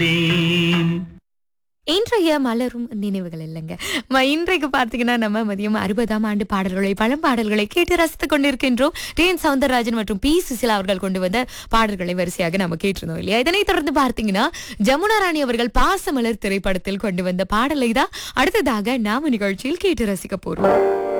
கொண்டேன். இன்றைய மலரும் நினைவுகள் இல்லைங்க. இன்றைக்கு பார்த்தீங்கன்னா நம்ம மதியம் 60ஆம் ஆண்டு பாடல்களை பழம்பாடல்களை கேட்டு ரசித்துக் கொண்டிருக்கின்றோம். டி.என். சௌந்தரராஜன் மற்றும் பி. சுசிலா அவர்கள் கொண்டு வந்த பாடல்களை வரிசையாக நம்ம கேட்டிருந்தோம் இல்லையா? இதனைத் தொடர்ந்து பார்த்தீங்கன்னா ஜமுனா ராணி அவர்கள் பாசமலர் திரைப்படத்தில் கொண்டு வந்த பாடலை தான் அடுத்ததாக நாம நிகழ்ச்சியில் கேட்டு ரசிக்க போறோம்.